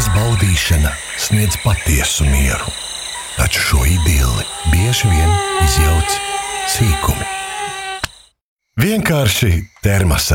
Tās baudīšana sniedz patiesu mieru, taču šo idilli bieži vien izjauc sīkumi. Vienkārši termasa